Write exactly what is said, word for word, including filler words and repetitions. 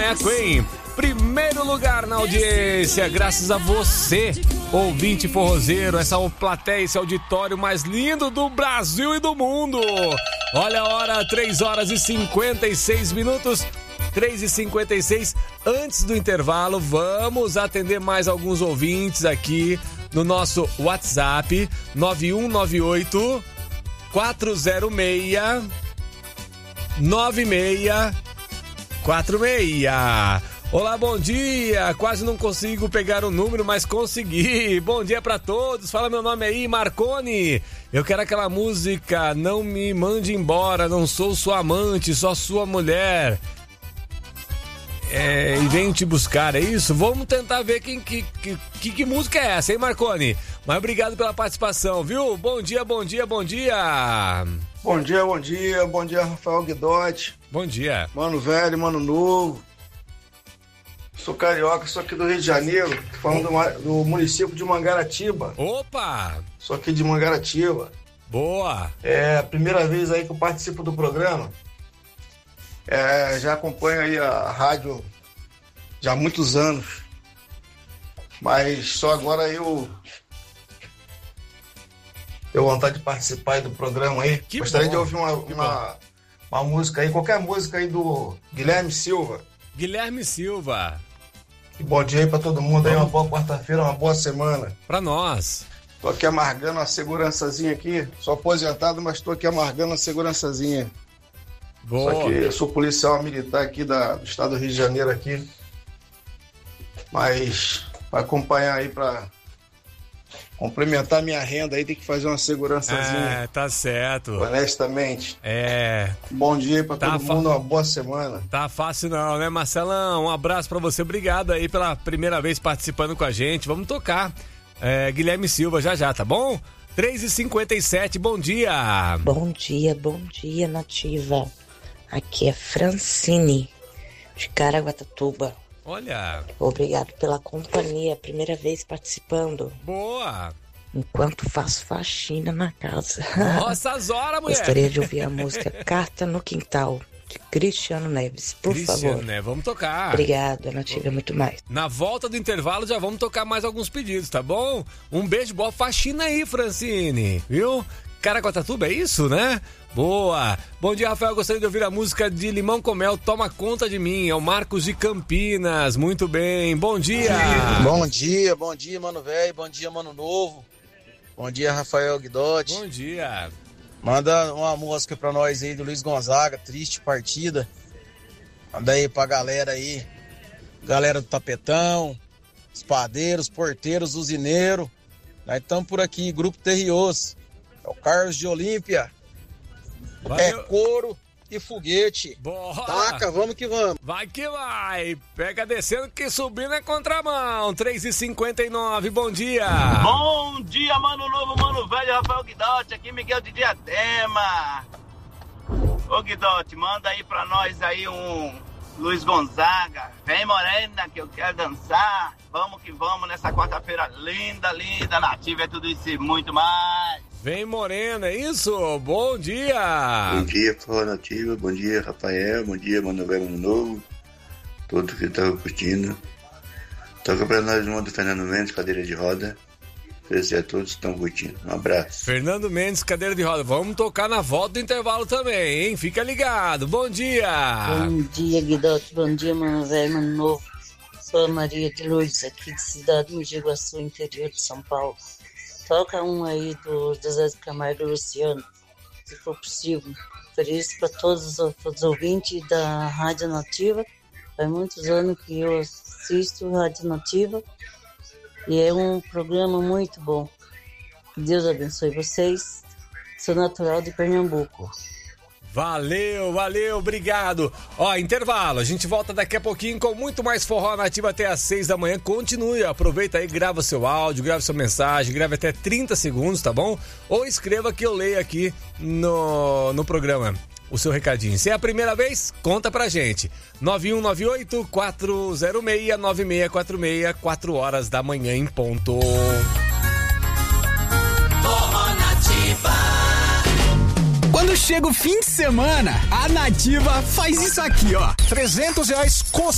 Shania Twain. Primeiro lugar na audiência, graças a você, ouvinte forrozeiro, essa plateia, esse auditório mais lindo do Brasil e do mundo. Olha a hora, três horas e cinquenta e seis minutos, três e cinquenta e seis. Antes do intervalo, vamos atender mais alguns ouvintes aqui no nosso WhatsApp, nove um nove oito, quatro zero seis, nove seis quatro seis. Olá, bom dia. Quase não consigo pegar o número, mas consegui. Bom dia pra todos. Fala meu nome aí, Marconi. Eu quero aquela música Não Me Mande Embora, não sou sua amante, só sua mulher. É, e venho te buscar, é isso? Vamos tentar ver quem, que, que, que, que música é essa, hein, Marconi? Mas obrigado pela participação, viu? Bom dia, bom dia, bom dia. Bom dia, bom dia, bom dia, Rafael Guidotti. Bom dia. Mano velho, mano novo. Sou carioca, sou aqui do Rio de Janeiro, falando do, do município de Mangaratiba. Opa! Sou aqui de Mangaratiba. Boa! É a primeira vez aí que eu participo do programa. É, já acompanho aí a rádio já há muitos anos, mas só agora eu tenho vontade de participar aí do programa aí. Que Gostaria bom. de ouvir uma, uma, uma música aí, qualquer música aí do Guilherme Silva. Guilherme Silva. E bom dia aí pra todo mundo aí, uma boa quarta-feira, uma boa semana. Pra nós. Tô aqui amargando uma segurançazinha aqui, sou aposentado, mas tô aqui amargando uma segurançazinha. Boa. Só que eu sou policial militar aqui da, do estado do Rio de Janeiro aqui. Mas para acompanhar aí, para complementar minha renda aí, tem que fazer uma segurançazinha. É, tá certo. Honestamente. É. Bom dia para tá todo fa... mundo, uma boa semana. Tá fácil não, né, Marcelão? Um abraço para você, obrigado aí pela primeira vez participando com a gente. Vamos tocar é, Guilherme Silva já já, tá bom? três e cinquenta e sete, bom dia. Bom dia, bom dia, Nativa. Aqui é Francine, de Caraguatatuba. Olha. Obrigado pela companhia, primeira vez participando. Boa. Enquanto faço faxina na casa. Nossa, as horas, mulher. Gostaria de ouvir a música Carta no Quintal, de Cristiano Neves, por Cristiano favor. Neves, vamos tocar. Obrigado, Nativa, muito mais. Na volta do intervalo já vamos tocar mais alguns pedidos, tá bom? Um beijo, boa faxina aí, Francine, viu? Caraguatatuba, é isso, né? Boa! Bom dia, Rafael. Gostaria de ouvir a música de Limão com Mel, Toma Conta de Mim. É o Marcos de Campinas. Muito bem. Bom dia! Bom dia, bom dia, mano velho. Bom dia, mano novo. Bom dia, Rafael Guidotti. Bom dia. Manda uma música pra nós aí do Luiz Gonzaga, Triste Partida. Manda aí pra galera aí. Galera do Tapetão, os padeiros, porteiros, usineiros. Nós estamos por aqui, Grupo Terrioso. É o Carlos de Olímpia. Valeu. É couro e foguete. Bora. Taca, vamos que vamos. Vai que vai. Pega descendo que subindo é contramão. três e cinquenta e nove, bom dia. Bom dia, mano novo, mano velho, Rafael Guidotti. Aqui Miguel de Diadema. Ô Guidotti, manda aí pra nós aí um Luiz Gonzaga. Vem morena que eu quero dançar. Vamos que vamos nessa quarta-feira linda, linda. Nativa é tudo isso e muito mais. Vem morena, é isso? Bom dia! Bom dia, Fala Nativa, bom dia, Rafael, bom dia, Mano Velho, Mano Novo, todos que estão curtindo. Toca pra nós uma do Fernando Mendes, Cadeira de Roda. Espero a todos que estão curtindo. Um abraço. Fernando Mendes, Cadeira de Roda. Vamos tocar na volta do intervalo também, hein? Fica ligado. Bom dia! Bom dia, Guidotti. Bom dia, Mano Velho, Mano Novo. Sou a Maria de Lourdes, aqui de Cidade Mogi Guaçu, interior de São Paulo. Toca um aí do José de Camargo e Luciano, se for possível. Ofereço para todos os ouvintes da Rádio Nativa. Faz muitos anos que eu assisto Rádio Nativa e é um programa muito bom. Deus abençoe vocês. Sou natural de Pernambuco. Valeu, valeu, obrigado. Ó, intervalo, a gente volta daqui a pouquinho com muito mais Forró Nativa até às seis da manhã. Continue, aproveita aí, grava seu áudio, grava sua mensagem, grave até trinta segundos, tá bom? Ou escreva que eu leio aqui no, no programa o seu recadinho. Se é a primeira vez, conta pra gente. nove um nove oito, quatro zero seis, nove seis quatro seis, quatro horas da manhã em ponto. Forró Nativa. Quando chega o fim de semana, a Nativa faz isso aqui, ó. trezentos reais com